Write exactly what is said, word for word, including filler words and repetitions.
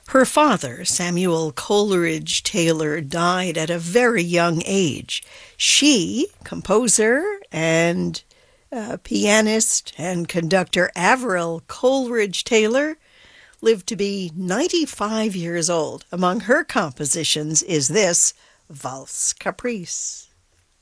Her father, Samuel Coleridge Taylor, died at a very young age. She, composer and uh, pianist and conductor Avril Coleridge Taylor, lived to be ninety-five years old. Among her compositions is this Valse Caprice.